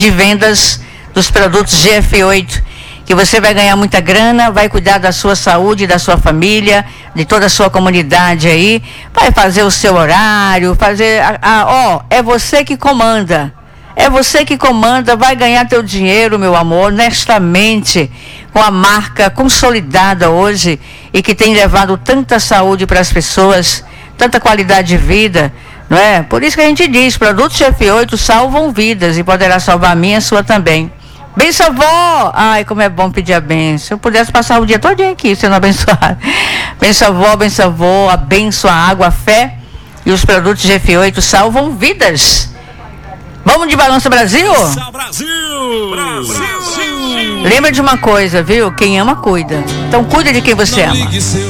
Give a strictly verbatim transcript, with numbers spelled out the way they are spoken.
de vendas dos produtos G F oito, que você vai ganhar muita grana, vai cuidar da sua saúde, da sua família, de toda a sua comunidade aí, vai fazer o seu horário, fazer, a, a, ó, é você que comanda, é você que comanda, vai ganhar teu dinheiro, meu amor, honestamente, com a marca consolidada hoje e que tem levado tanta saúde para as pessoas, tanta qualidade de vida, não é? Por isso que a gente diz, produtos G F oito salvam vidas e poderá salvar a minha e a sua também. Benção, avó! Ai, como é bom pedir a benção. Se eu pudesse passar o dia todo aqui sendo abençoado. Benção, avó, benção, avó, a benção, a água, a fé e os produtos G F oito salvam vidas. Vamos de Balança Brasil? Brasil! Brasil! Lembra de uma coisa, viu? Quem ama, cuida. Então cuida de quem você ama.